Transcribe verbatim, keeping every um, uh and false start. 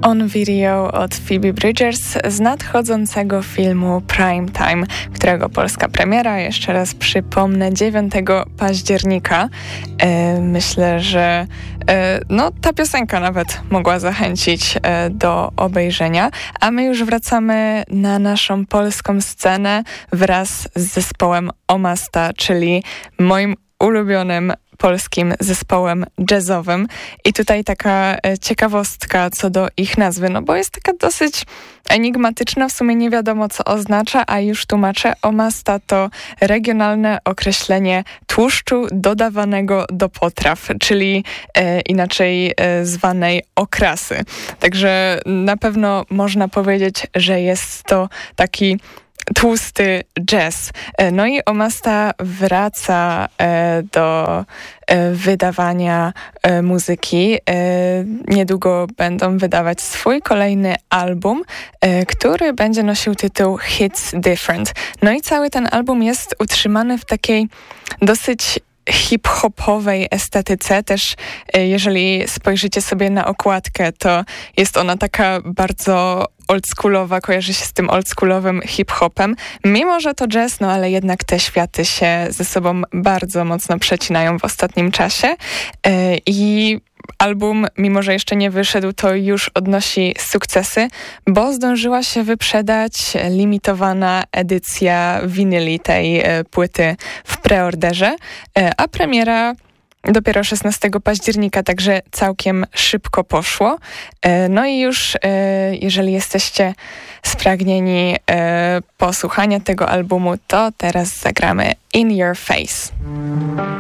On Video od Phoebe Bridgers z nadchodzącego filmu Prime Time, którego polska premiera, jeszcze raz przypomnę, dziewiątego października. E, myślę, że e, no, ta piosenka nawet mogła zachęcić e, do obejrzenia, a my już wracamy na naszą polską scenę wraz z zespołem Omasta, czyli moim ulubionym polskim zespołem jazzowym. I tutaj taka ciekawostka co do ich nazwy, no bo jest taka dosyć enigmatyczna, w sumie nie wiadomo co oznacza, a już tłumaczę. Omasta to regionalne określenie tłuszczu dodawanego do potraw, czyli e, inaczej e, zwanej okrasy. Także na pewno można powiedzieć, że jest to taki tłusty jazz. No i Omasta wraca e, do e, wydawania e, muzyki. E, niedługo będą wydawać swój kolejny album, e, który będzie nosił tytuł Hits Different. No i cały ten album jest utrzymany w takiej dosyć hip-hopowej estetyce. Też jeżeli spojrzycie sobie na okładkę, to jest ona taka bardzo oldschoolowa, kojarzy się z tym oldschoolowym hip-hopem. Mimo że to jazz, no ale jednak te światy się ze sobą bardzo mocno przecinają w ostatnim czasie. I album, mimo że jeszcze nie wyszedł, to już odnosi sukcesy, bo zdążyła się wyprzedać limitowana edycja winyli tej płyty w preorderze, a premiera dopiero szesnastego października, także całkiem szybko poszło. No i już jeżeli jesteście spragnieni posłuchania tego albumu, to teraz zagramy In Your Face.